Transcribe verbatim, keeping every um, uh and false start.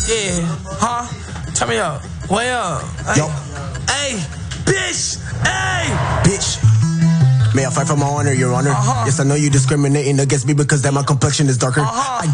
Yeah, huh? Turn me up. Way up. Hey. Yo. Hey, bitch. Hey. Bitch. May I fight for my honor, your honor? Uh-huh. Yes, I know you discriminating against me because that my complexion is darker. Uh-huh. I